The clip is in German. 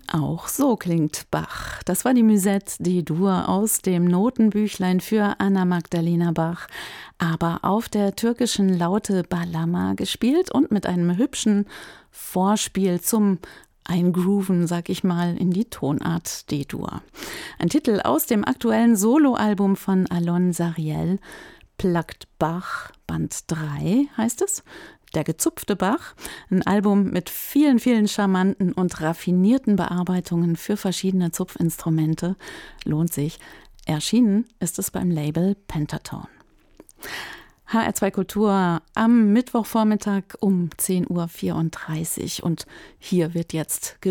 Auch so klingt Bach. Das war die Musette D-Dur aus dem Notenbüchlein für Anna Magdalena Bach, aber auf der türkischen Laute Bağlama gespielt und mit einem hübschen Vorspiel zum Eingrooven, sag ich mal, in die Tonart D-Dur. Ein Titel aus dem aktuellen Soloalbum von Alon Sariel, Plucked Bach, Band 3 heißt es. Der gezupfte Bach, ein Album mit vielen, vielen charmanten und raffinierten Bearbeitungen für verschiedene Zupfinstrumente. Lohnt sich. Erschienen ist es beim Label Pentatone. HR2 Kultur am Mittwochvormittag um 10.34 Uhr und hier wird jetzt